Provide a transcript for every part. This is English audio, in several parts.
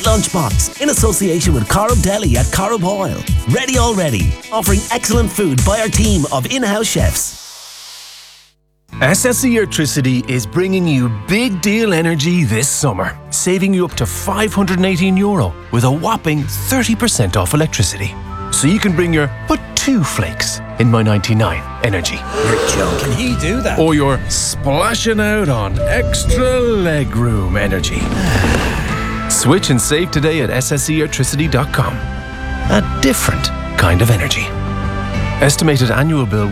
Lunchbox, in association with Corrib Deli at Corrib Oil. Ready already, offering excellent food by our team of in-house chefs. SSE Electricity is bringing you big deal energy this summer, saving you up to €518 with a whopping 30% off electricity. So you can bring your but 2 flakes in my 99 energy. You're joking, he do that? Or you're splashing out on extra legroom energy. Switch and save today at sscelectricity.com. A different kind of energy. Estimated annual bill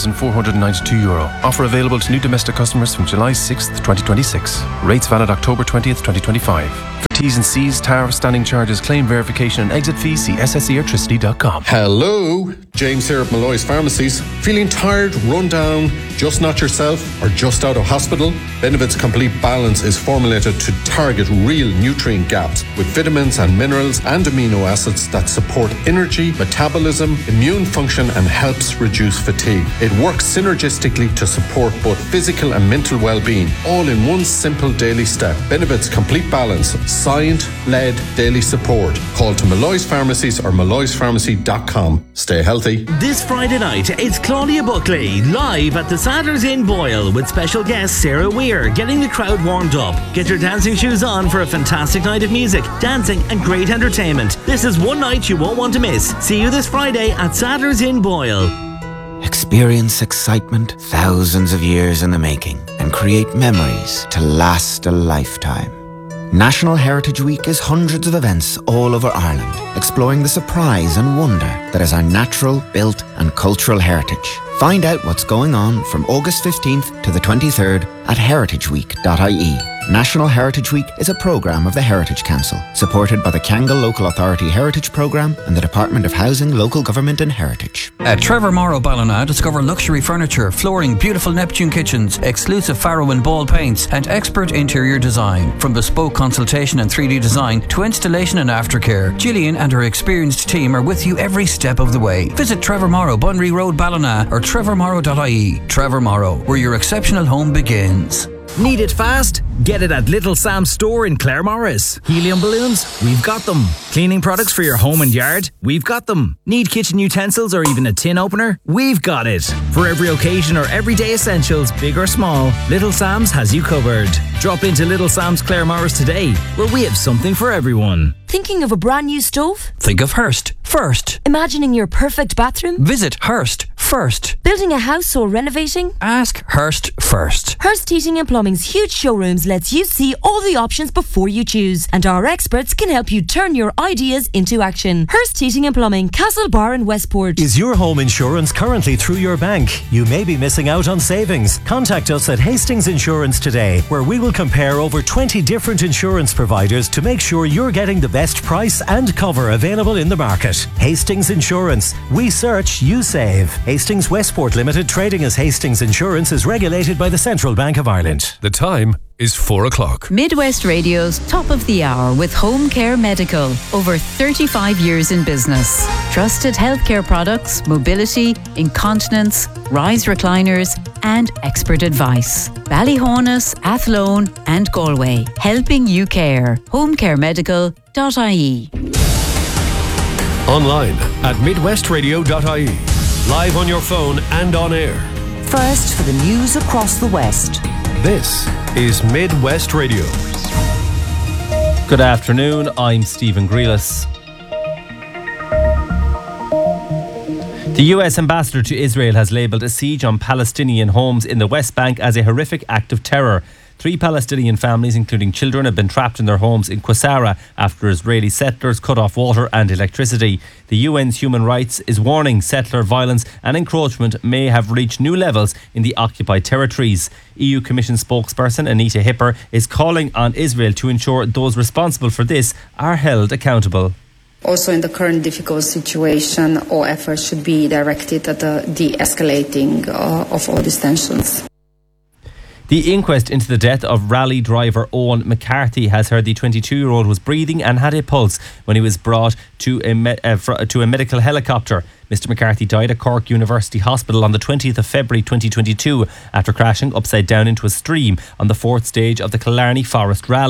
€1,492. Offer available to new domestic customers from July 6th, 2026. Rates valid October 20th, 2025. For T's and C's, tariff, standing charges, claim verification and exit fees, see sscelectricity.com. Hello, James here at Malloy's Pharmacies. Feeling tired, run down, just not yourself, or just out of hospital? Benevit's Complete Balance is formulated to target real nutrient gaps with vitamins and minerals and amino acids that support energy, metabolism, immune function and helps reduce fatigue. It works synergistically to support both physical and mental well-being, all in one simple daily step. Benevit's Complete Balance, science-led daily support. Call to Malloy's Pharmacies or malloyspharmacy.com. Stay healthy. This Friday night, it's Claudia Buckley live at the Sadler's Inn Boyle with special guest Sarah Weir, getting the crowd warmed up. Get your dancing shoes on for a fantastic night of music, dancing and great entertainment. This is one night you won't want to miss. See you this Friday at Sadler's Inn Boyle. Experience excitement thousands of years in the making and create memories to last a lifetime. National Heritage Week is hundreds of events all over Ireland, exploring the surprise and wonder that is our natural, built and cultural heritage. Find out what's going on from August 15th to the 23rd at heritageweek.ie. National Heritage Week is a programme of the Heritage Council, supported by the Kangal Local Authority Heritage Programme and the Department of Housing, Local Government and Heritage. At Trevor Morrow Ballina, discover luxury furniture, flooring, beautiful Neptune kitchens, exclusive Farrow and Ball paints and expert interior design. From bespoke consultation and 3D design to installation and aftercare, Gillian and her experienced team are with you every step of the way. Visit Trevor Morrow, Bunry Road, Ballina or trevormorrow.ie. Trevor Morrow, where your exceptional home begins. Need it fast? Get it at Little Sam's store in Claremorris. Helium balloons? We've got them. Cleaning products for your home and yard? We've got them. Need kitchen utensils or even a tin opener? We've got it. For every occasion or everyday essentials, big or small, Little Sam's has you covered. Drop into Little Sam's Claremorris today, where we have something for everyone. Thinking of a brand new stove? Think of Hearst first. Imagining your perfect bathroom? Visit Hearst first. Building a house or renovating? Ask Hearst first. Hearst Heating and Plumbing's huge showrooms lets you see all the options before you choose, and our experts can help you turn your ideas into action. Hearst Heating and Plumbing, Castlebar and Westport. Is your home insurance currently through your bank? You may be missing out on savings. Contact us at Hastings Insurance today, where we will compare over 20 different insurance providers to make sure you're getting the best price and cover available in the market. Hastings Insurance. We search, you save. Hastings Westport Limited, trading as Hastings Insurance, is regulated by the Central Bank of Ireland. The time is 4 o'clock. Midwest Radio's Top of the Hour with Home Care Medical. Over 35 years in business. Trusted healthcare products, mobility, incontinence, rise recliners and expert advice. Ballyhonus, Athlone and Galway. Helping you care. homecaremedical.ie. Online at midwestradio.ie. Live on your phone and on air. First for the news across the West. This is Midwest Radio. Good afternoon, I'm Stephen Grealis. The US ambassador to Israel has labelled a siege on Palestinian homes in the West Bank as a horrific act of terror. 3 Palestinian families, including children, have been trapped in their homes in Qusayra after Israeli settlers cut off water and electricity. The UN's human rights is warning settler violence and encroachment may have reached new levels in the occupied territories. EU Commission spokesperson Anita Hipper is calling on Israel to ensure those responsible for this are held accountable. Also, in the current difficult situation, all efforts should be directed at the de-escalating of all these tensions. The inquest into the death of rally driver Owen McCarthy has heard the 22-year-old was breathing and had a pulse when he was brought to a medical helicopter. Mr McCarthy died at Cork University Hospital on the 20th of February 2022 after crashing upside down into a stream on the 4th stage of the Killarney Forest Rally.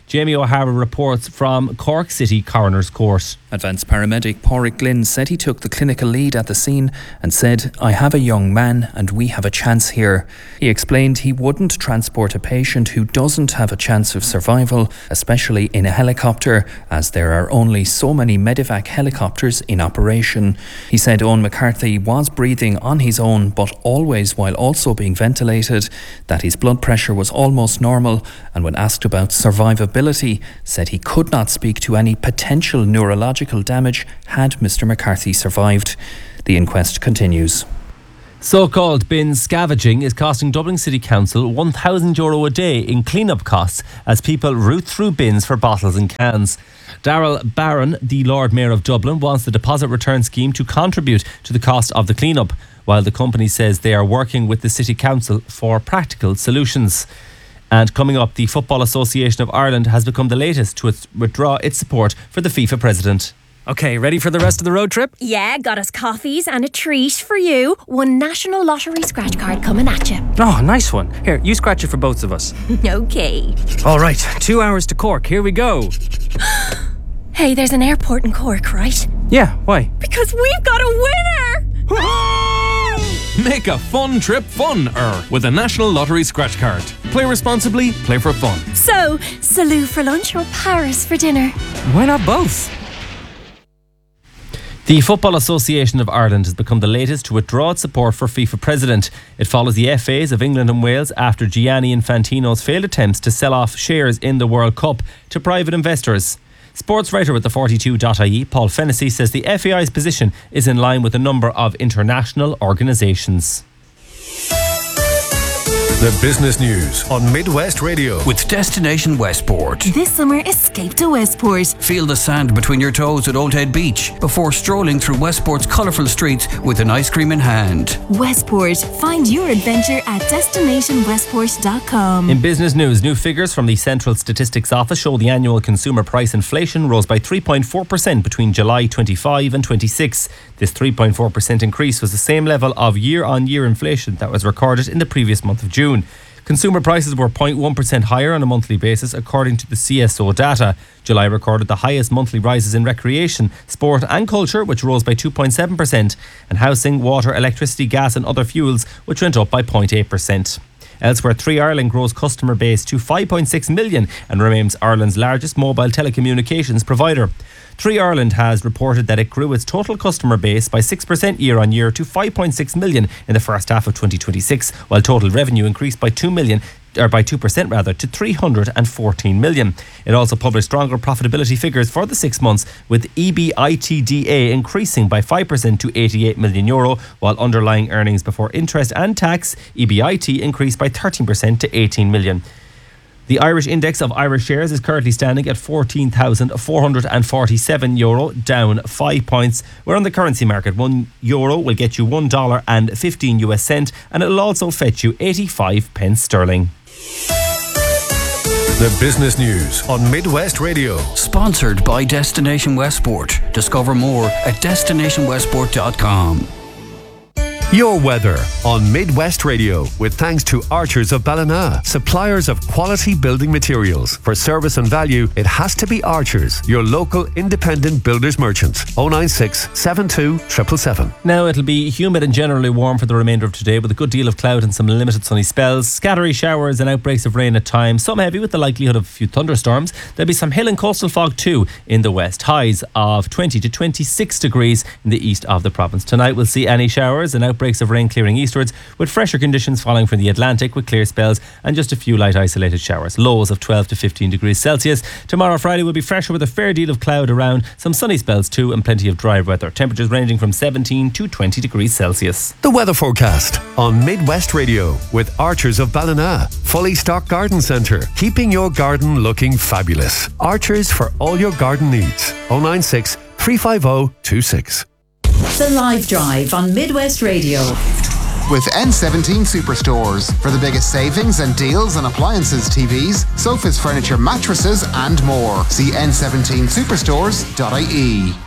Jamie O'Hara reports from Cork City Coroner's Court. Advanced paramedic Pádraig Glynn said he took the clinical lead at the scene and said, "I have a young man and we have a chance here." He explained he wouldn't transport a patient who doesn't have a chance of survival, especially in a helicopter, as there are only so many Medivac helicopters in operation. He said Owen McCarthy was breathing on his own, but always while also being ventilated, that his blood pressure was almost normal, and when asked about survivability, said he could not speak to any potential neurological damage had Mr. McCarthy survived. The inquest continues. So-called bin scavenging is costing Dublin City Council €1,000 a day in clean-up costs as people root through bins for bottles and cans. Darrell Barron, the Lord Mayor of Dublin, wants the deposit return scheme to contribute to the cost of the clean-up, while the company says they are working with the City Council for practical solutions. And coming up, the Football Association of Ireland has become the latest to withdraw its support for the FIFA president. Okay, ready for the rest of the road trip? Yeah, got us coffees and a treat for you. One National Lottery scratch card coming at you. Oh, nice one. Here, you scratch it for both of us. Okay. All right, 2 hours to Cork. Here we go. Hey, there's an airport in Cork, right? Yeah, why? Because we've got a winner! Make a fun trip fun-er with a National Lottery scratch card. Play responsibly, play for fun. So, Salou for lunch or Paris for dinner? Why not both? The Football Association of Ireland has become the latest to withdraw its support for FIFA president. It follows the FAs of England and Wales after Gianni Infantino's failed attempts to sell off shares in the World Cup to private investors. Sports writer with the 42.ie, Paul Fennessy, says the FAI's position is in line with a number of international organisations. The business news on Midwest Radio. With Destination Westport. This summer, escape to Westport. Feel the sand between your toes at Old Head Beach before strolling through Westport's colourful streets with an ice cream in hand. Westport. Find your adventure at destinationwestport.com. In business news, new figures from the Central Statistics Office show the annual consumer price inflation rose by 3.4% between July 25 and 26. This 3.4% increase was the same level of year-on-year inflation that was recorded in the previous month of June. Consumer prices were 0.1% higher on a monthly basis according to the CSO data. July recorded the highest monthly rises in recreation, sport and culture, which rose by 2.7%, and housing, water, electricity, gas and other fuels, which went up by 0.8%. Elsewhere, 3 Ireland grows customer base to 5.6 million and remains Ireland's largest mobile telecommunications provider. 3 Ireland has reported that it grew its total customer base by 6% year on year to 5.6 million in the first half of 2026, while total revenue increased by 2% to 314 million. It also published stronger profitability figures for the 6 months, with EBITDA increasing by 5% to €88 million, while underlying earnings before interest and tax, EBIT, increased by 13% to 18 million. The Irish index of Irish shares is currently standing at €14,447, down 5 points. Where on the currency market, €1 will get you $1.15 and it'll also fetch you 85 pence sterling. The business news on Midwest Radio. Sponsored by Destination Westport. Discover more at destinationwestport.com. Your weather on Midwest Radio, with thanks to Archers of Ballina, suppliers of quality building materials. For service and value, it has to be Archers, your local independent builders merchant. 096 72 777. Now it'll be humid and generally warm for the remainder of today, with a good deal of cloud and some limited sunny spells. Scattery showers and outbreaks of rain at times, some heavy with the likelihood of a few thunderstorms. There'll be some hill and coastal fog too in the west. Highs of 20 to 26 degrees in the east of the province. Tonight we'll see any showers and outbreaks of rain clearing eastwards, with fresher conditions falling from the Atlantic with clear spells and just a few light isolated showers. Lows of 12 to 15 degrees Celsius. Tomorrow, Friday, will be fresher with a fair deal of cloud around, some sunny spells too, and plenty of dry weather. Temperatures ranging from 17 to 20 degrees Celsius. The weather forecast on Midwest Radio with Archers of Ballina, fully stocked garden centre, keeping your garden looking fabulous. Archers for all your garden needs. 096 350 26. The Live Drive on Midwest Radio. With N17 Superstores for the biggest savings and deals on appliances, TVs, sofas, furniture, mattresses and more. See n17superstores.ie.